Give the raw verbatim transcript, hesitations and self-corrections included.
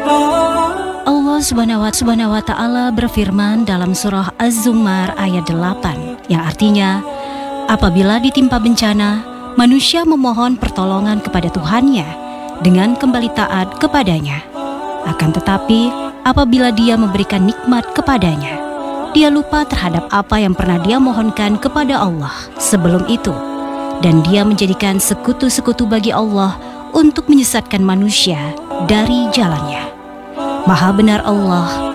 Allah Subhanahu wa Ta'ala berfirman dalam surah Az-Zumar ayat delapan, yang artinya, apabila ditimpa bencana, manusia memohon pertolongan kepada Tuhannya dengan kembali taat kepadanya. Akan tetapi, apabila dia memberikan nikmat kepadanya, dia lupa terhadap apa yang pernah dia mohonkan kepada Allah sebelum itu, dan dia menjadikan sekutu-sekutu bagi Allah untuk menyesatkan manusia dari jalannya. Maha benar Allah